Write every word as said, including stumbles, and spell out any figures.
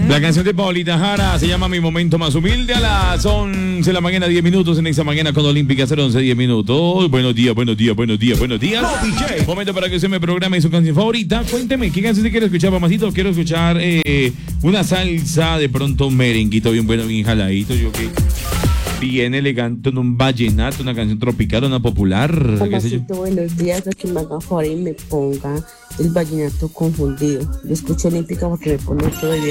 La canción de Paulita Jara se llama Mi Momento Más Humilde a las once de la mañana, diez minutos en esta mañana con Olímpica cero once, diez minutos. Buenos días, buenos días, buenos días, buenos días. Momento para que usted me programe su canción favorita. Cuénteme, ¿qué canción se quiere escuchar, mamacito? Quiero escuchar eh, una salsa, de pronto un merenguito bien bueno, bien jaladito. Yo que bien elegante, en un vallenato, una canción tropical, una popular. ¿Qué sé yo? Mamacito, buenos días, lo que me haga favor y me ponga el vallenato confundido. Yo escucho Olímpica porque me pone todo el